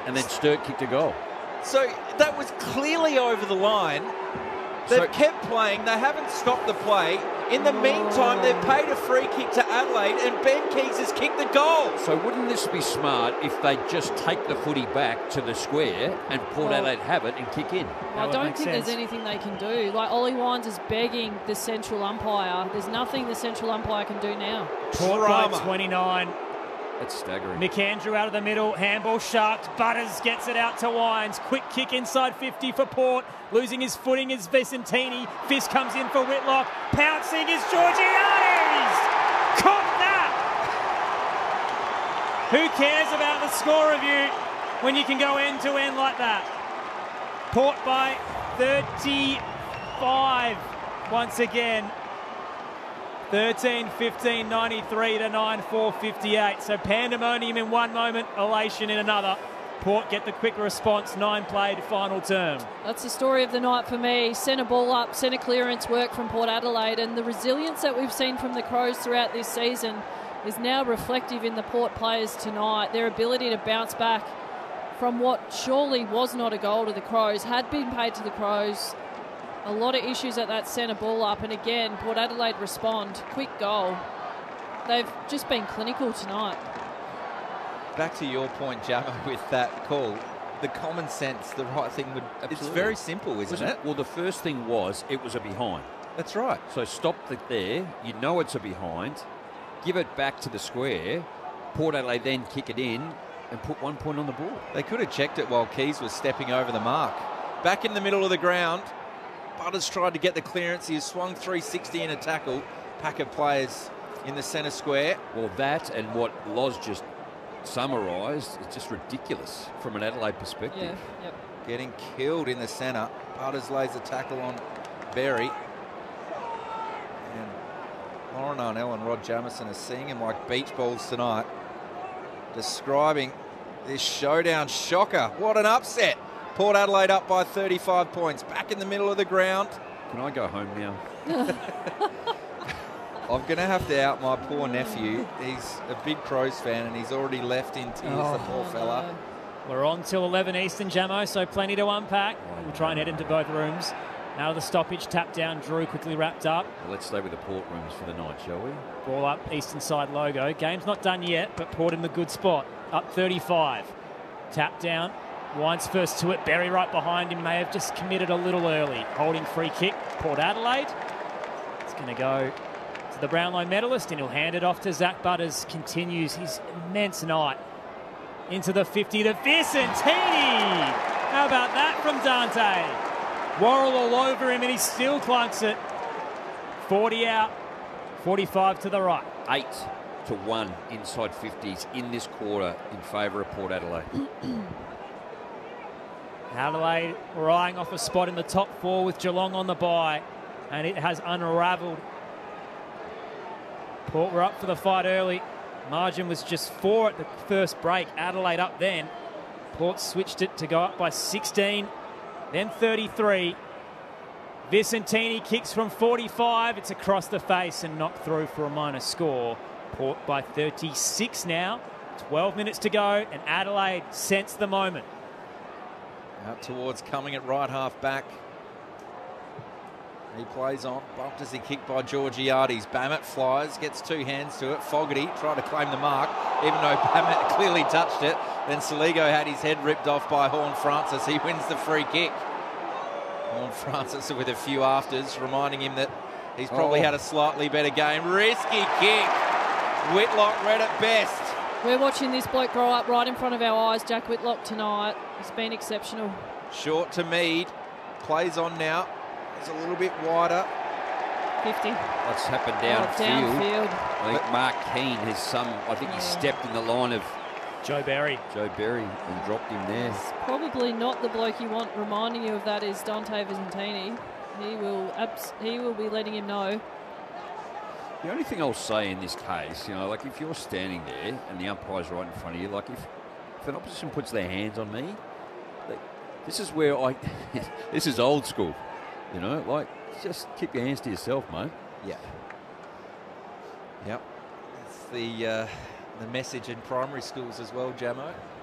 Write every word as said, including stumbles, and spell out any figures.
and then Sturt kicked a goal. So that was clearly over the line. They've So- kept playing. They haven't stopped the play. In the meantime, they've paid a free kick to Adelaide, and Ben Keys has kicked the goal. So wouldn't this be smart if they just take the footy back to the square and Port Well- Adelaide have it and kick in? I would don't make think sense. there's anything they can do. Like, Ollie Wines is begging the central umpire. There's nothing the central umpire can do now. Port by Drama. twenty-nine. That's staggering. McAndrew out of the middle. Handball sharked. Butters gets it out to Wines. Quick kick inside fifty for Port. Losing his footing is Vicentini. Fist comes in for Whitlock. Pouncing is Georgiades. Caught that. Who cares about the score review when you can go end to end like that? Port by thirty-five once again. thirteen fifteen ninety-three to nine four fifty-eight. So pandemonium in one moment, elation in another. Port get the quick response, nine played, final term. That's the story of the night for me. Centre ball up, centre clearance work from Port Adelaide, and the resilience that we've seen from the Crows throughout this season is now reflective in the Port players tonight. Their ability to bounce back from what surely was not a goal to the Crows, had been paid to the Crows. A lot of issues at that centre ball up, and again, Port Adelaide respond. Quick goal. They've just been clinical tonight. Back to your point, Jamo, with that call. The common sense, the right thing would... It's Absolutely. very simple, isn't Wasn't it? Well, the first thing was it was a behind. That's right. So stop it there. You know it's a behind. Give it back to the square. Port Adelaide then kick it in and put one point on the board. They could have checked it while Keys was stepping over the mark. Back in the middle of the ground, Butters tried to get the clearance. He swung three sixty in a tackle. Pack of players in the centre square. Well, that and what Loz just summarised, it's just ridiculous from an Adelaide perspective. Yeah, yep. Getting killed in the centre. Butters lays a tackle on Berry. And Lauren Arnell and Rod Jamieson are seeing him like beach balls tonight. Describing this showdown shocker. What an upset. Port Adelaide up by thirty-five points. Back in the middle of the ground. Can I go home now? I'm going to have to out my poor nephew. He's a big Crows fan and he's already left in tears, Oh. the poor fella. no. We're on till eleven Eastern, Jamo, so plenty to unpack. We'll try and head into both rooms. Now the stoppage, tap down, Drew quickly wrapped up. Well, let's stay with the Port rooms for the night, shall we? Ball up, Eastern side logo. Game's not done yet, but Port in the good spot. Up thirty-five. Tap down. Wines first to it. Berry right behind him. May have just committed a little early. Holding free kick. Port Adelaide. It's going to go to the Brownlow medalist, and he'll hand it off to Zach Butters. Continues his immense night. Into the fifty to Vicentini. How about that from Dante? Worrell all over him, and he still clunks it. forty out. forty-five to the right. Eight to one inside fifties in this quarter in favour of Port Adelaide. Adelaide eyeing off a spot in the top four with Geelong on the bye, and it has unravelled. Port were up for the fight early. Margin was just four at the first break. Adelaide up then. Port switched it to go up by sixteen, then thirty-three. Vicentini kicks from forty-five. It's across the face and knocked through for a minor score. Port by thirty-six now. twelve minutes to go, and Adelaide sense the moment. Out towards coming at right half back. He plays on. Bumped as he kicked by Georgiades. Bammett flies, gets two hands to it. Fogarty tried to claim the mark, even though Bammett clearly touched it. Then Saligo had his head ripped off by Horn Francis. He wins the free kick. Horn Francis with a few afters, reminding him that he's probably Oh. had a slightly better game. Risky kick. Whitlock read it best. We're watching this bloke grow up right in front of our eyes, Jack Whitlock, tonight. He's been exceptional. Short to Mead. Plays on now. He's a little bit wider. fifty. What's happened Oh, downfield? downfield. I think Mark Keane has some. I think he stepped in the line of Joe Berry. Joe Berry and dropped him there. Probably not the bloke you want reminding you of that is Dante Vicentini. He will abs- he will be letting him know. The only thing I'll say in this case, you know, like if you're standing there and the umpire's right in front of you, like if, if an opposition puts their hands on me, like, this is where I, this is old school, you know, like just keep your hands to yourself, mate. Yeah. Yep. It's the uh, the message in primary schools as well, Jamo.